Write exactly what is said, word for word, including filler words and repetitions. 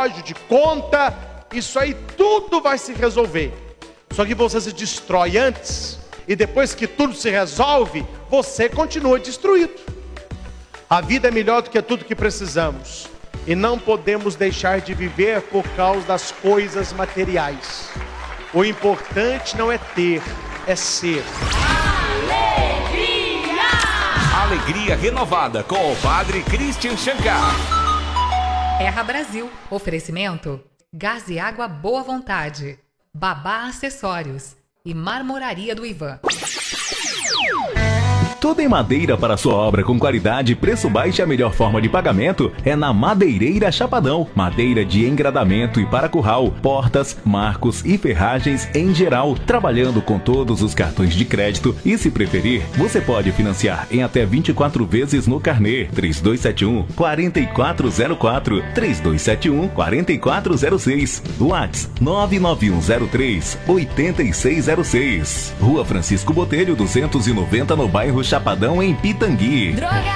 relógio, de conta, isso aí tudo vai se resolver. Só que você se destrói antes, e depois que tudo se resolve, você continua destruído. A vida é melhor do que tudo que precisamos, e não podemos deixar de viver por causa das coisas materiais. O importante não é ter, é ser. Alegria! Alegria renovada com o Padre Christian Shankar. Erra Brasil. Oferecimento: Gás e Água Boa Vontade, Babá Acessórios e Marmoraria do Ivan. Tudo em madeira para sua obra com qualidade e preço baixo. E a melhor forma de pagamento é na Madeireira Chapadão. Madeira de engradamento e para curral, portas, marcos e ferragens em geral. Trabalhando com todos os cartões de crédito e, se preferir, você pode financiar em até vinte e quatro vezes no carnê. três dois sete um, quatro quatro zero quatro, três dois sete um, quatro quatro zero seis. WhatsApp nove nove um zero três, oito seis zero seis. Rua Francisco Botelho duzentos e noventa, no bairro Chapadão, em Pitangui. Droga.